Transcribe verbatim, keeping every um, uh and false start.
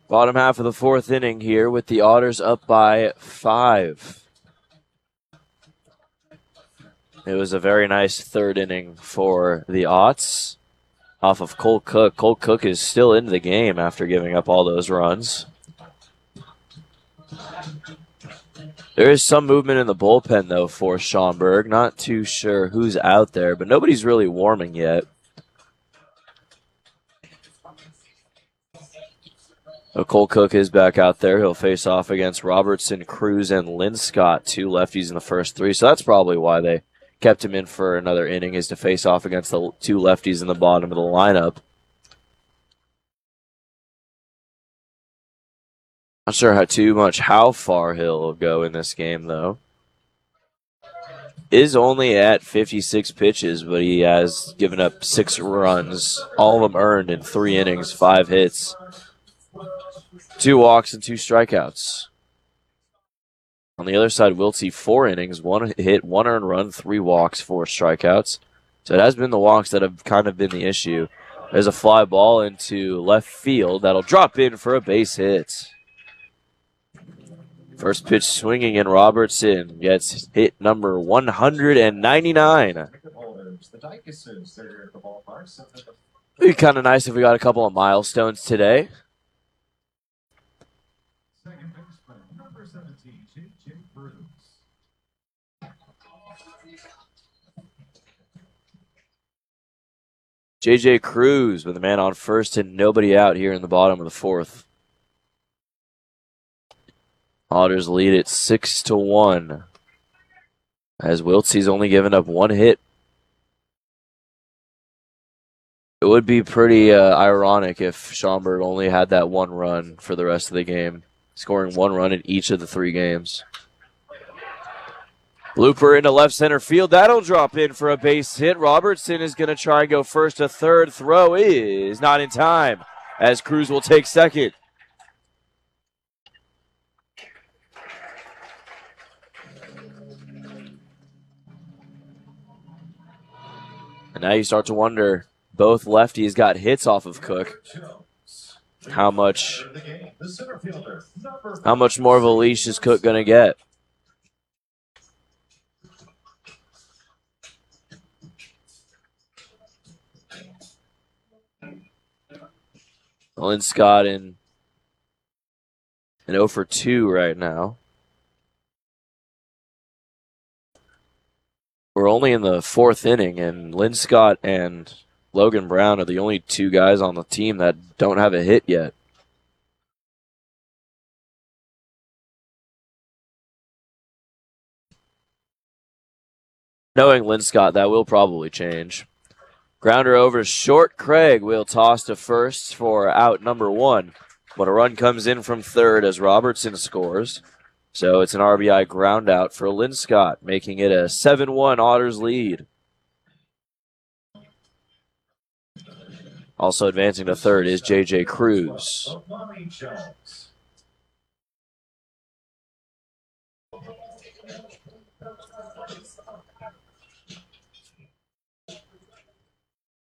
Bottom half of the fourth inning here with the Otters up by five. It was a very nice third inning for the Otts off of Cole Cook. Cole Cook is still in the game after giving up all those runs. There is some movement in the bullpen, though, for Schaumburg. Not too sure who's out there, but nobody's really warming yet. So Cole Cook is back out there. He'll face off against Robertson, Cruz, and Linscott, two lefties in the first three. So that's probably why they kept him in for another inning, is to face off against the two lefties in the bottom of the lineup. Not sure how too much how far he'll go in this game, though. Is only at fifty-six pitches, but he has given up six runs, all of them earned in three innings, five hits, two walks, and two strikeouts. On the other side, Wiltsey, four innings, one hit, one earned run, three walks, four strikeouts. So it has been the walks that have kind of been the issue. There's a fly ball into left field that'll drop in for a base hit. First pitch swinging in, Robertson gets hit number one hundred ninety-nine. It'd be kind of nice if we got a couple of milestones today. J J Cruz with a man on first and nobody out here in the bottom of the fourth. Otters lead it six to one. As Wiltsey's only given up one hit. It would be pretty uh, ironic if Schaumburg only had that one run for the rest of the game, scoring one run in each of the three games. Looper into left center field. That'll drop in for a base hit. Robertson is going to try and go first to third. Throw is not in time, as Cruz will take second. And now you start to wonder, both lefties got hits off of Cook. How much, how much more of a leash is Cook going to get? Linscott in an oh for two right now. We're only in the fourth inning, and Linscott and Logan Brown are the only two guys on the team that don't have a hit yet. Knowing Linscott, that will probably change. Grounder over to short. Craig will toss to first for out number one. But a run comes in from third as Robertson scores. So it's an R B I ground out for Linscott, making it a seven one Otters lead. Also advancing to third is J J Cruz.